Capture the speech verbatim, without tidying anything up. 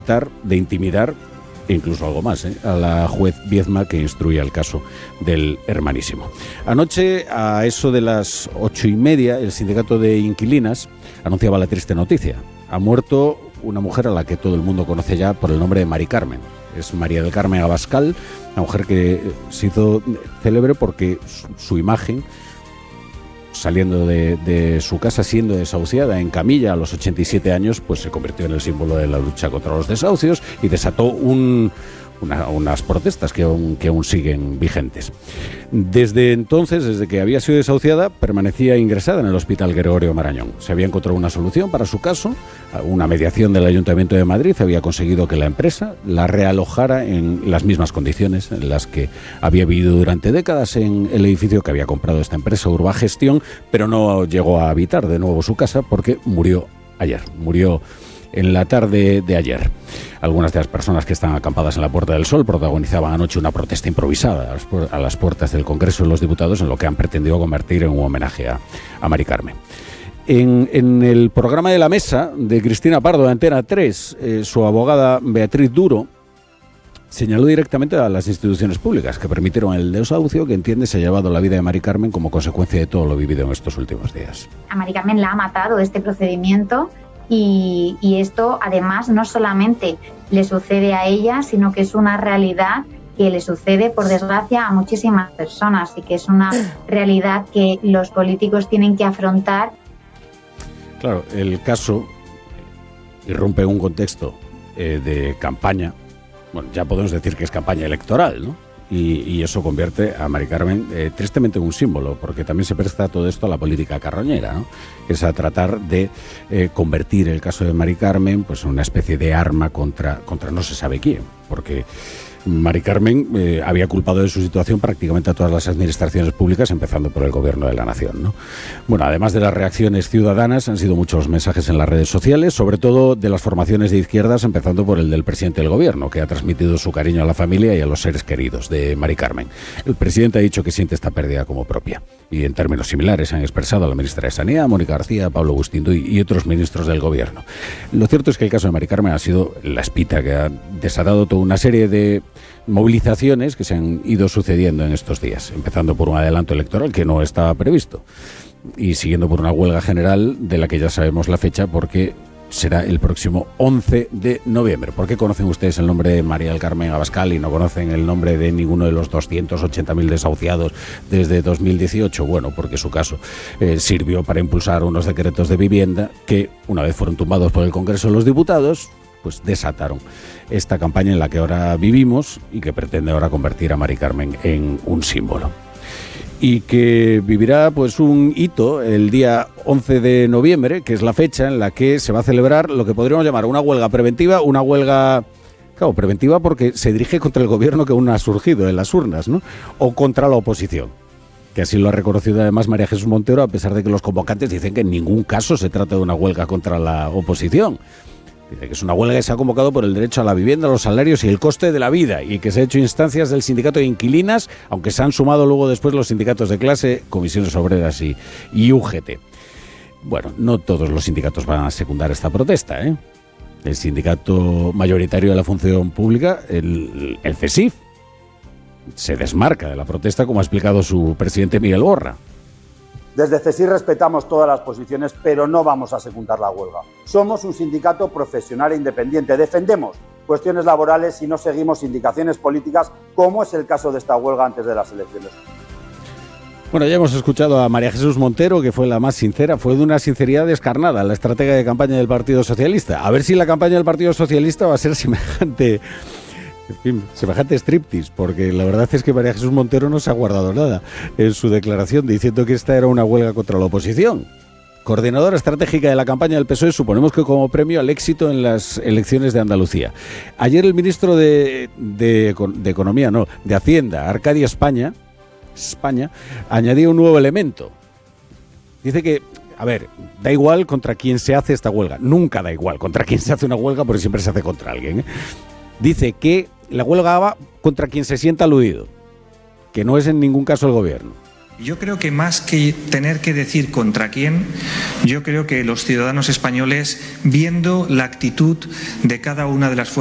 de intimidar, e incluso algo más, ¿eh? a la juez Viezma que instruía el caso del hermanísimo. Anoche, a eso de las ocho y media, el sindicato de inquilinas anunciaba la triste noticia. Ha muerto una mujer a la que todo el mundo conoce ya por el nombre de Mari Carmen. Es María del Carmen Abascal, una mujer que se hizo célebre porque su, su imagen, saliendo de, de su casa, siendo desahuciada en camilla a los ochenta y siete años, pues se convirtió en el símbolo de la lucha contra los desahucios y desató un, una, unas protestas que aún, que aún siguen vigentes. Desde entonces, desde que había sido desahuciada, permanecía ingresada en el Hospital Gregorio Marañón. Se había encontrado una solución para su caso, una mediación del Ayuntamiento de Madrid había conseguido que la empresa la realojara en las mismas condiciones en las que había vivido durante décadas en el edificio que había comprado esta empresa, Urbagestión, pero no llegó a habitar de nuevo su casa porque murió ayer, murió en la tarde de ayer. Algunas de las personas que están acampadas en la Puerta del Sol protagonizaban anoche una protesta improvisada a las, pu- a las puertas del Congreso de los Diputados en lo que han pretendido convertir en un homenaje a, a Mari Carmen. En, en el programa de La Mesa de Cristina Pardo de Antena tres, eh, su abogada Beatriz Duro señaló directamente a las instituciones públicas que permitieron el desahucio que entiende se ha llevado la vida de Mari Carmen como consecuencia de todo lo vivido en estos últimos días. A Mari Carmen la ha matado este procedimiento y, y esto además no solamente le sucede a ella, sino que es una realidad que le sucede, por desgracia, a muchísimas personas y que es una realidad que los políticos tienen que afrontar. Claro, el caso irrumpe en un contexto eh, de campaña. Bueno, ya podemos decir que es campaña electoral, ¿no? Y, y eso convierte a Mari Carmen eh, tristemente en un símbolo, porque también se presta todo esto a la política carroñera, ¿no? Es a tratar de eh, convertir el caso de Mari Carmen pues, en una especie de arma contra, contra no se sabe quién, porque Mari Carmen eh, había culpado de su situación prácticamente a todas las administraciones públicas, empezando por el Gobierno de la Nación, ¿no? Bueno, además de las reacciones ciudadanas, han sido muchos mensajes en las redes sociales, sobre todo de las formaciones de izquierdas, empezando por el del presidente del Gobierno, que ha transmitido su cariño a la familia y a los seres queridos de Mari Carmen. El presidente ha dicho que siente esta pérdida como propia. Y en términos similares han expresado a la ministra de Sanidad, Mónica García, Pablo Agustín y, y otros ministros del Gobierno. Lo cierto es que el caso de Mari Carmen ha sido la espita que ha desatado toda una serie de movilizaciones que se han ido sucediendo en estos días, empezando por un adelanto electoral que no estaba previsto y siguiendo por una huelga general de la que ya sabemos la fecha porque será el próximo once de noviembre. ¿Por qué conocen ustedes el nombre de María del Carmen Abascal y no conocen el nombre de ninguno de los doscientos ochenta mil desahuciados desde dos mil dieciocho? Bueno, porque su caso eh, sirvió para impulsar unos decretos de vivienda que, una vez fueron tumbados por el Congreso de los Diputados, pues desataron esta campaña en la que ahora vivimos y que pretende ahora convertir a Mari Carmen en un símbolo. Y que vivirá pues un hito el día once de noviembre, que es la fecha en la que se va a celebrar lo que podríamos llamar una huelga preventiva, una huelga, claro, preventiva porque se dirige contra el gobierno que aún ha surgido en las urnas, ¿no? O contra la oposición, que así lo ha reconocido además María Jesús Montero, a pesar de que los convocantes dicen que en ningún caso se trata de una huelga contra la oposición. Dice que es una huelga que se ha convocado por el derecho a la vivienda, los salarios y el coste de la vida y que se ha hecho instancias del sindicato de inquilinas, aunque se han sumado luego después los sindicatos de clase, comisiones obreras y, y U G T. Bueno, no todos los sindicatos van a secundar esta protesta, ¿eh? El sindicato mayoritario de la función pública, el, el C E S I F, se desmarca de la protesta, como ha explicado su presidente Miguel Borra. Desde C E S I respetamos todas las posiciones, pero no vamos a secundar la huelga. Somos un sindicato profesional e independiente. Defendemos cuestiones laborales y no seguimos indicaciones políticas, como es el caso de esta huelga antes de las elecciones. Bueno, ya hemos escuchado a María Jesús Montero, que fue la más sincera, fue de una sinceridad descarnada, la estratega de campaña del Partido Socialista. A ver si la campaña del Partido Socialista va a ser semejante... En fin, semejante striptease, porque la verdad es que María Jesús Montero no se ha guardado nada en su declaración diciendo que esta era una huelga contra la oposición. Coordinadora estratégica de la campaña del P S O E, suponemos que como premio al éxito en las elecciones de Andalucía. Ayer el ministro de, de, de Economía, no, de Hacienda, Arcadio España, España, añadió un nuevo elemento. Dice que, a ver, da igual contra quién se hace esta huelga. Nunca da igual contra quién se hace una huelga, porque siempre se hace contra alguien, ¿eh? Dice que la huelga va contra quien se sienta aludido, que no es en ningún caso el gobierno, Yo creo que más que tener que decir contra quién, yo creo que los ciudadanos españoles, viendo la actitud de cada una de las fuerzas